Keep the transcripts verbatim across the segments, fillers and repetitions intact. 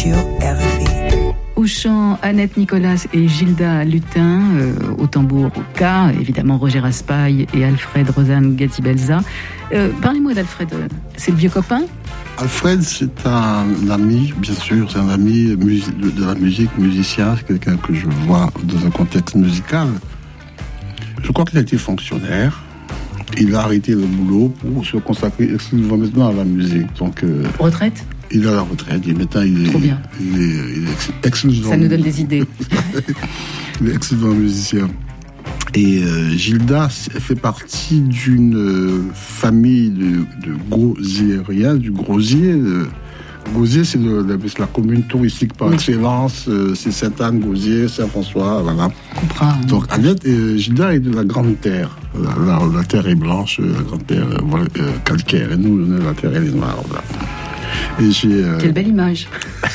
sur R F I. Au chant, Annette Nicolas et Gilda Lutin, euh, au tambour, au K, évidemment Roger Raspail et Alfred Rosanne Gatti-Belza. Euh, parlez-moi d'Alfred, c'est le vieux copain ? Alfred, c'est un ami, bien sûr, c'est un ami musi- de la musique, musicien, c'est quelqu'un que je vois dans un contexte musical. Je crois qu'il a été fonctionnaire. Il a arrêté le boulot pour se consacrer exclusivement maintenant à la musique. Donc, euh, retraite ? Il est à la retraite. Et maintenant, il est, Trop bien. Il est, il est ex- excellent. Ça nous donne des idées. Il est excellent musicien. Et euh, Gilda fait partie d'une euh, famille de, de gosiériens, du Grosier. Euh, Gosier, c'est, le, la, c'est la commune touristique par oui. excellence. Euh, c'est Sainte-Anne, Gosier, Saint-François, voilà. Comprends. Donc Annette et euh, Gilda est de la Grande Terre. La, la, la terre est blanche, la Grande Terre euh, euh, calcaire. Et nous, la terre elle est noire. Voilà. Et j'ai, euh... Quelle belle image.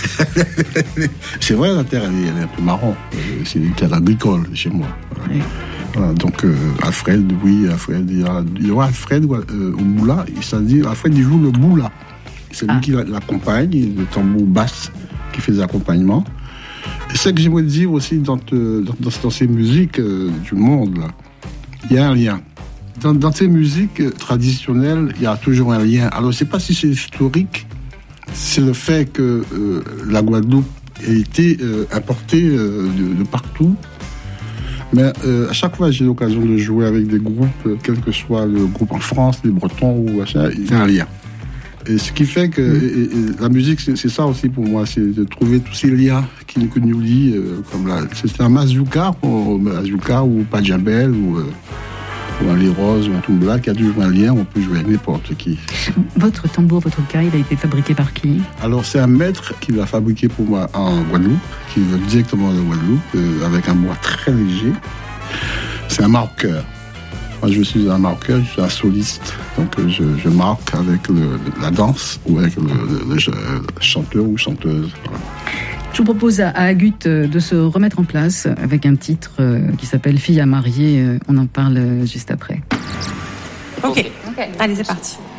C'est vrai, la terre elle est, elle est un peu marron. C'est une terre agricole chez moi. Voilà. Oui. Voilà, donc euh, Alfred, oui, Alfred, il y a, il y aura Alfred euh, au moula, c'est-à-dire Alfred il joue le moula. C'est lui ah. qui l'accompagne, le tambour basse qui fait l'accompagnement. Et ce que j'aimerais dire aussi dans, te, dans, dans ces musiques euh, du monde, là, il y a un lien. Dans, dans ces musiques traditionnelles, il y a toujours un lien. Alors je ne sais pas si c'est historique, c'est le fait que euh, la Guadeloupe ait été euh, importée euh, de, de partout. Mais euh, à chaque fois j'ai l'occasion de jouer avec des groupes, euh, quel que soit le groupe en France, les Bretons ou machin, il y a un lien. Et ce qui fait que mmh. et, et, la musique, c'est, c'est ça aussi pour moi, c'est de trouver tous ces liens qui, qui nous lient, euh, comme là, c'est un mazouka, ou, mazouka ou Pajabel ou, euh, ou un Les Roses ou un Toumbla, qui a toujours un lien, on peut jouer avec n'importe qui. Votre tambour, votre K, il a été fabriqué par qui ? Alors c'est un maître qui l'a fabriqué pour moi en Guadeloupe, qui vient directement de Guadeloupe, euh, avec un bois très léger. C'est un marqueur. Moi, je suis un marqueur, je suis un soliste. Donc, je, je marque avec le, la danse ou avec le, le, le chanteur ou chanteuse. Voilà. Je vous propose à, à Agut de se remettre en place avec un titre qui s'appelle Fille à marier. On en parle juste après. Ok, okay. Allez, c'est parti.